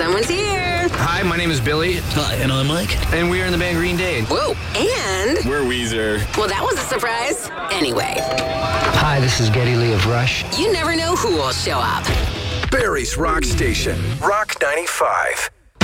someone's here. Hi, my name is Billy. Hi, and I'm Mike. And we are in the band Green Day. Whoa, and... We're Weezer. Well, that was a surprise. Anyway. Hi, this is Geddy Lee of Rush. You never know who will show up. Barry's Rock Station, Rock 95.